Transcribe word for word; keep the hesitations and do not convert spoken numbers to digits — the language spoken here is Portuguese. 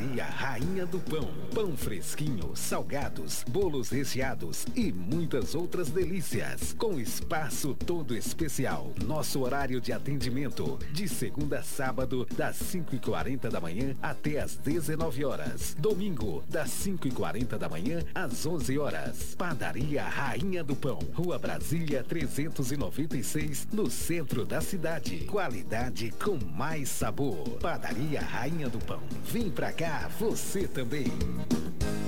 Padaria Rainha do Pão. Pão fresquinho, salgados, bolos recheados e muitas outras delícias. Com espaço todo especial. Nosso horário de atendimento de segunda a sábado, das cinco e quarenta da manhã até as dezenove horas. Domingo, das cinco e quarenta da manhã às onze horas. Padaria Rainha do Pão. Rua Brasília trezentos e noventa e seis, no centro da cidade. Qualidade com mais sabor. Padaria Rainha do Pão. Vem pra cá, você também.